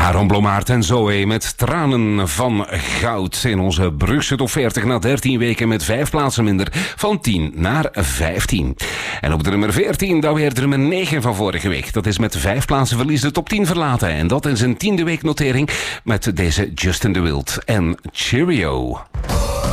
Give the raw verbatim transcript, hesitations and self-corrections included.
Aaron Blommaert en Zoe met Tranen van Goud. In onze Brugse Top veertig na dertien weken met vijf plaatsen minder. Van tien naar vijftien. En op de nummer veertien, dan weer de nummer negen van vorige week. Dat is met vijf plaatsen verlies de top tien verlaten. En dat in zijn tiende weeknotering met deze Justin de Wild en Cheerio.